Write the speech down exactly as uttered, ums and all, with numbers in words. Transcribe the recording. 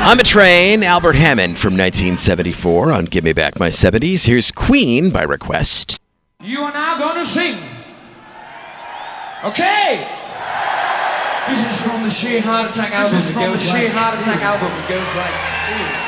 I'm a Train, Albert Hammond from nineteen seventy-four on Give Me Back My seventies. Here's Queen by request. You are now going to sing. Okay. This is from the Sheer Heart Attack album. This is from the Sheer Heart Attack album. It goes like...